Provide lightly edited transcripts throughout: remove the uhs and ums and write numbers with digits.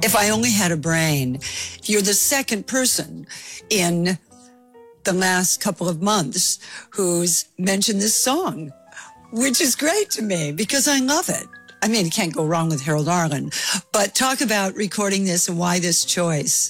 If I Only Had a Brain. You're the second person in the last couple of months who's mentioned this song, which is great to me because I love it. I mean, you can't go wrong with Harold Arlen, but talk about recording this and why this choice.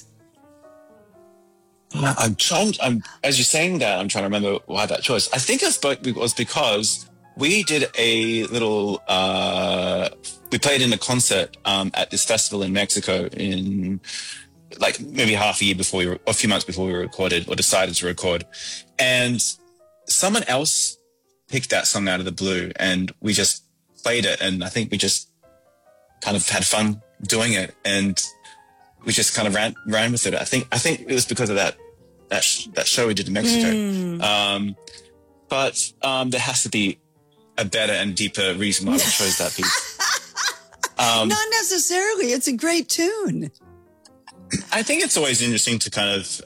As you're saying that, I'm trying to remember why that choice. I think it was because we did a little, we played in a concert at this festival in Mexico in like maybe half a year before a few months before we recorded or decided to record. And someone else picked that song out of the blue and we just played it. And I think we just kind of had fun doing it. And we just kind of ran with it. I think it was because of that show we did in Mexico. But there has to be a better and deeper reason why we chose that piece. Not necessarily. It's a great tune. I think it's always interesting to kind of,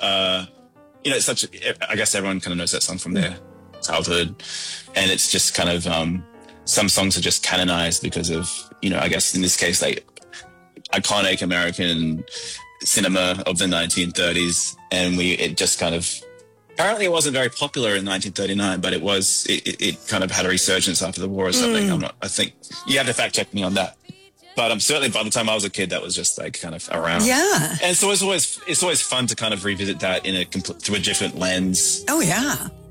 I guess everyone kind of knows that song from their childhood. And it's just kind of, some songs are just canonized because of, I guess in this case, like iconic American cinema of the 1930s. And it just kind of, apparently it wasn't very popular in 1939, but it kind of had a resurgence after the war or something. I think you have to fact check me on that. But certainly by the time I was a kid, that was just like kind of around. Yeah. And so it's always fun to kind of revisit that through a different lens. Oh, yeah.